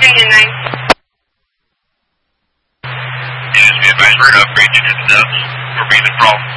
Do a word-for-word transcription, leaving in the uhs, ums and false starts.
Union nine. Yes, be advised, we're going to upgrade you to the dubs. We're breathing from